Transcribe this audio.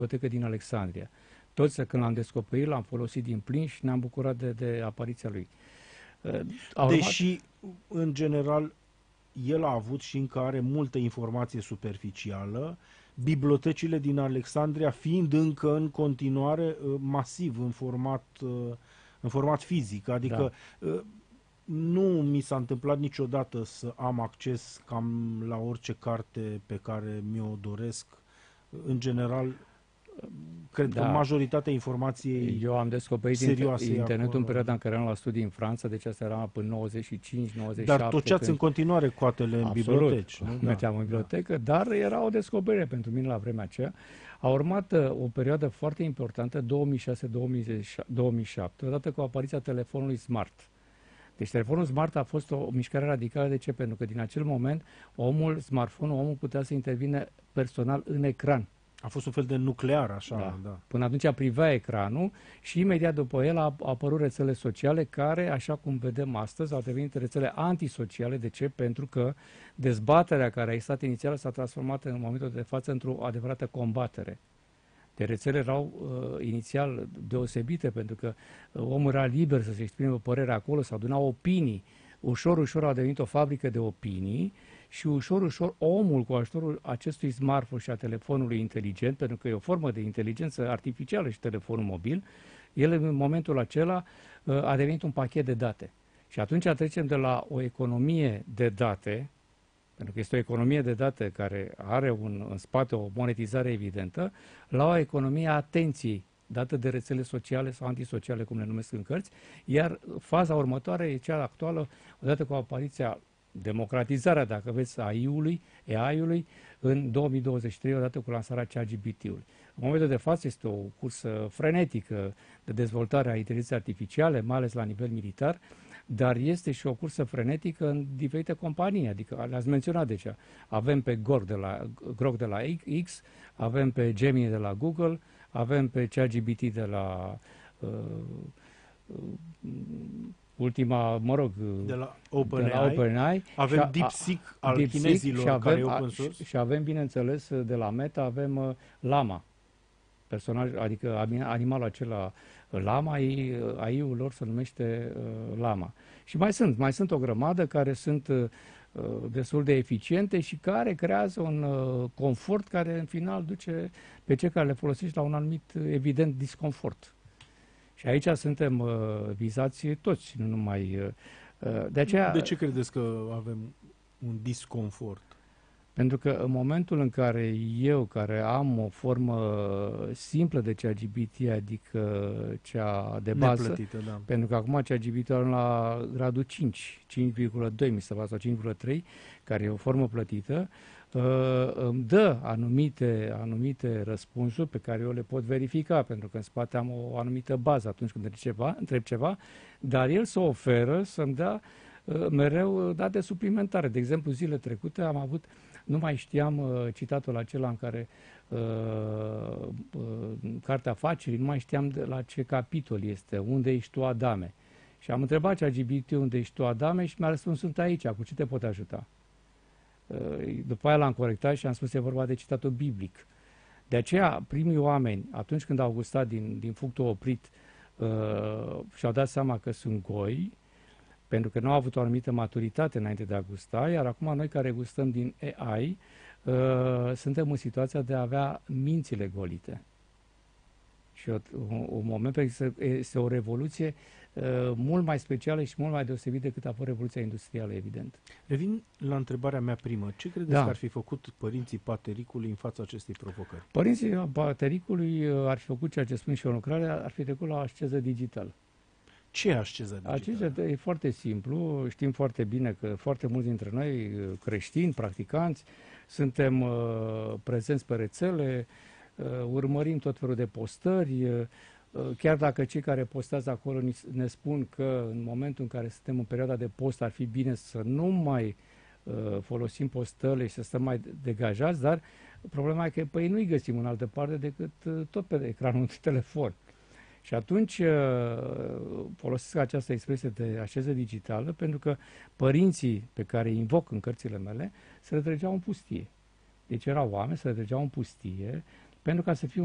bibliotecă din Alexandria. Toți, când l-am descoperit, l-am folosit din plin și ne-am bucurat de apariția lui. Deși, în general, el a avut și încă are multă informație superficială, bibliotecile din Alexandria fiind încă în continuare masiv în format fizic, adică nu mi s-a întâmplat niciodată să am acces cam la orice carte pe care mi-o doresc. În general, cred că majoritatea informației eu am descoperit serioase internetul în perioada în care eram la studii în Franța, deci asta era până 95, 97. Dar toceați în continuare coatele în biblioteci. Mergeam în bibliotecă, dar era o descoperire pentru mine la vremea aceea. A urmat o perioadă foarte importantă, 2006-2007, odată cu apariția telefonului smart. Deci telefonul smart a fost o mișcare radicală. De ce? Pentru că din acel moment omul putea să intervine personal în ecran. A fost un fel de nuclear, așa. Da. Până atunci privea ecranul și imediat după el au apărut rețele sociale care, așa cum vedem astăzi, au devenit rețele antisociale. De ce? Pentru că dezbaterea care a existat inițial s-a transformat în momentul de față într-o adevărată combatere. De rețele erau inițial deosebite, pentru că omul era liber să se exprime părerea acolo, să aduna opinii. Ușor, ușor a devenit o fabrică de opinii și ușor, ușor omul, cu ajutorul acestui smartphone și a telefonului inteligent, pentru că e o formă de inteligență artificială și telefonul mobil, el în momentul acela a devenit un pachet de date. Și atunci trecem de la o economie de date, pentru că este o economie de date care are în spate o monetizare evidentă, la o economie a atenției, dată de rețele sociale sau antisociale, cum le numesc în cărți, iar faza următoare e cea actuală, odată cu apariția, democratizarea, dacă vreți, AI-ului în 2023, odată cu lansarea ChatGPT-ului. În momentul de față este o cursă frenetică de dezvoltare a inteligenței artificiale, mai ales la nivel militar, dar este și o cursă frenetică în diferite companii, adică le-ați menționat deja. Avem pe Grok de la X, avem pe Gemini de la Google, avem pe ChatGPT de la de la OpenAI. Avem DeepSeek al chinezilor, care e open source. Și avem, bineînțeles, de la Meta, avem Llama, adică animalul acela Llama, AI-ul lor se numește Llama. Și mai sunt o grămadă care sunt destul de eficiente și care creează un confort care în final duce pe cei care le folosești la un anumit, evident, disconfort. Și aici suntem vizați toți, nu numai... De ce credeți că avem un disconfort? Pentru că în momentul în care eu, care am o formă simplă de ChatGPT, adică cea de bază, neplătită, pentru că acum ChatGPT are la gradul 5, 5,2 mi se pare, sau 5,3, care e o formă plătită, îmi dă anumite răspunsuri pe care eu le pot verifica, pentru că în spate am o anumită bază atunci când întreb ceva, dar el se oferă să-mi dea mereu date suplimentare. De exemplu, zilele trecute am avut, nu mai știam citatul acela în care Cartea Afacerii, nu mai știam la ce capitol este, unde ești tu, Adame. Și am întrebat ChatGPT unde ești tu, Adame, și mi-a răspuns, sunt aici, cu ce te pot ajuta? După aia l-am corectat și am spus, e vorba de citatul biblic. De aceea, primii oameni, atunci când au gustat din fructul oprit, și-au dat seama că sunt goi, pentru că nu au avut o anumită maturitate înainte de a gusta, iar acum noi care gustăm din AI, suntem în situația de a avea mințile golite. Și un moment pe care este o revoluție mult mai specială și mult mai deosebită decât a fost revoluția industrială, evident. Revin la întrebarea mea primă. Ce credeți că ar fi făcut părinții Patericului în fața acestei provocări? Părinții Patericului ar fi făcut ceea ce spun și eu în lucrare, ar fi trecut la asceză digitală. Ce e asceza digitală? Asceza e foarte simplu. Știm foarte bine că foarte mulți dintre noi, creștini, practicanți, suntem prezenți pe rețele, urmărim tot felul de postări, chiar dacă cei care postează acolo ne spun că în momentul în care suntem în perioada de post ar fi bine să nu mai folosim postările și să stăm mai degajați, dar problema e că nu-i găsim în altă parte decât tot pe ecranul de telefon. Și atunci folosesc această expresie de asceză digitală pentru că părinții pe care îi invoc în cărțile mele se retrăgeau în pustie. Deci erau oameni, se retrăgeau în pustie pentru ca să fie